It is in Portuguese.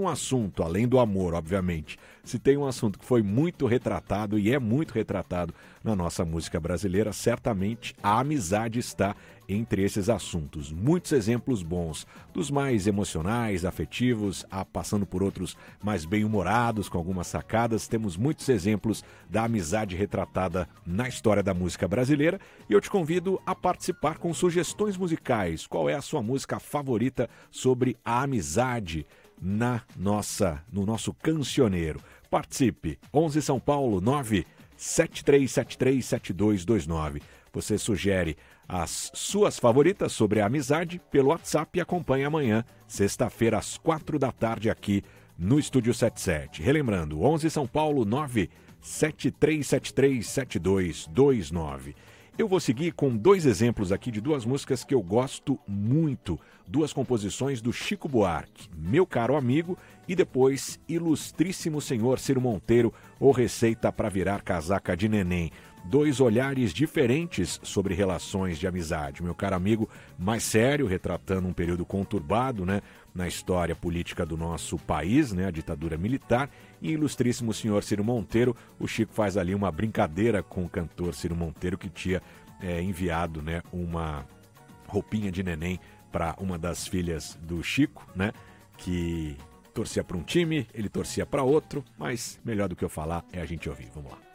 um assunto, além do amor, obviamente, se tem um assunto que foi muito retratado e é muito retratado na nossa música brasileira, certamente a amizade está entre esses assuntos. Muitos exemplos bons, dos mais emocionais, afetivos, passando por outros mais bem-humorados, com algumas sacadas. Temos muitos exemplos da amizade retratada na história da música brasileira e eu te convido a participar com sugestões musicais. Qual é a sua música favorita sobre a amizade no nosso cancioneiro? Participe, 11 São Paulo 973737229. Você sugere as suas favoritas sobre a amizade pelo WhatsApp e acompanhe amanhã, sexta-feira, às 4 da tarde, aqui no Estúdio 77. Relembrando, 11 São Paulo 973737229. Eu vou seguir com 2 exemplos aqui de 2 músicas que eu gosto muito. 2 composições do Chico Buarque, Meu Caro Amigo, e depois Ilustríssimo Senhor Ciro Monteiro, ou Receita para Virar Casaca de Neném. 2 olhares diferentes sobre relações de amizade. Meu Caro Amigo, mais sério, retratando um período conturbado, né, na história política do nosso país, né, a ditadura militar. E Ilustríssimo Senhor Ciro Monteiro, o Chico faz ali uma brincadeira com o cantor Ciro Monteiro, que tinha enviado, né, uma roupinha de neném para uma das filhas do Chico, né, que torcia para um time, ele torcia para outro, mas melhor do que eu falar é a gente ouvir. Vamos lá.